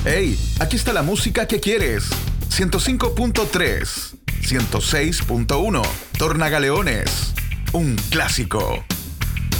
Hey, aquí está la música que quieres. 105.3, 106.1, Tornagaleones, un clásico.